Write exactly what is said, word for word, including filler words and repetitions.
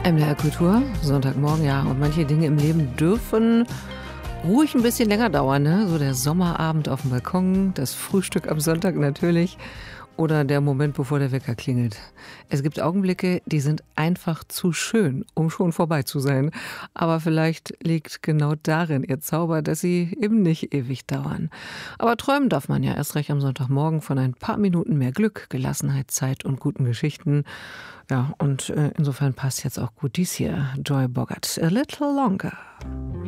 M D R Kultur, Sonntagmorgen, ja. Und manche Dinge im Leben dürfen ruhig ein bisschen länger dauern, ne? So der Sommerabend auf dem Balkon, das Frühstück am Sonntag natürlich oder der Moment, bevor der Wecker klingelt. Es gibt Augenblicke, die sind einfach zu schön, um schon vorbei zu sein. Aber vielleicht liegt genau darin ihr Zauber, dass sie eben nicht ewig dauern. Aber träumen darf man ja erst recht am Sonntagmorgen von ein paar Minuten mehr Glück, Gelassenheit, Zeit und guten Geschichten. Ja, und äh, insofern passt jetzt auch gut dies hier, Joy Bogart, A Little Longer.